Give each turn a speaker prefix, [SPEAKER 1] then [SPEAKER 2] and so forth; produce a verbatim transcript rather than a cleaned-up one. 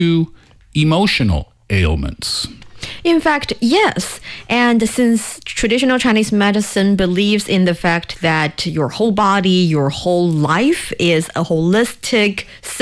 [SPEAKER 1] to emotional ailments?
[SPEAKER 2] In fact, yes. And since traditional Chinese medicine believes in the fact that your whole body, your whole life is a holistic